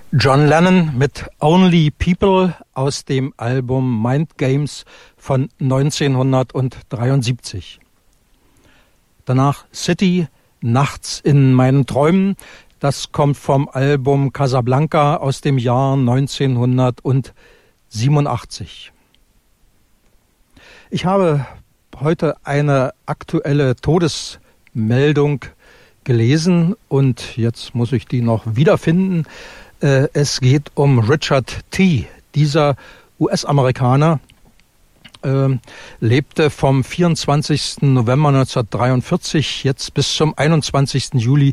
John Lennon mit Only People aus dem Album Mind Games von 1973. Danach City, Nachts in meinen Träumen. Das kommt vom Album Casablanca aus dem Jahr 1987. Ich habe heute eine aktuelle Todesmeldung gelesen und jetzt muss ich die noch wiederfinden. Es geht um Richard T. Dieser US-Amerikaner lebte vom 24. November 1943 jetzt bis zum 21. Juli.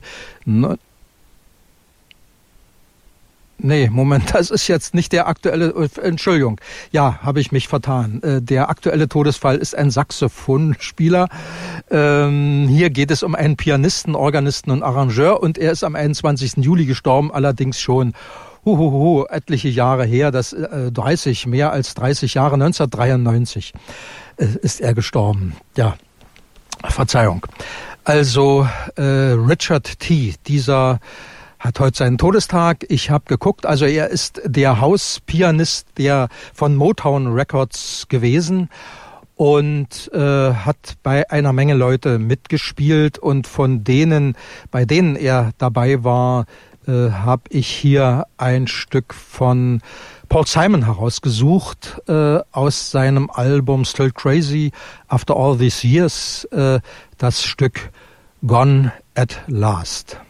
Nee, Moment, das ist jetzt nicht der aktuelle, Entschuldigung, ja, habe ich mich vertan. Der aktuelle Todesfall ist ein Saxophonspieler. Hier geht es um einen Pianisten, Organisten und Arrangeur und er ist am 21. Juli gestorben, allerdings schon etliche Jahre her, mehr als 30 Jahre, 1993 ist er gestorben. Ja, Verzeihung. Also Richard T., dieser hat heute seinen Todestag. Ich habe geguckt, also er ist der Hauspianist der von Motown Records gewesen und hat bei einer Menge Leute mitgespielt und bei denen er dabei war, habe ich hier ein Stück von Paul Simon herausgesucht aus seinem Album Still Crazy After All These Years, das Stück Gone at Last.